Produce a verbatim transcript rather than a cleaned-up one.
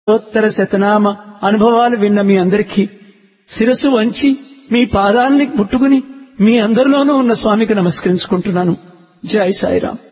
ఉత్తర శతనామ అనుభవాలు విన్న మీ అందరికీ శిరస్సు వంచి మీ పాదాలని ముట్టుకుని మీ అందరిలోనూ ఉన్న స్వామికి నమస్కరించుకుంటున్నాను. జై సాయిరాం.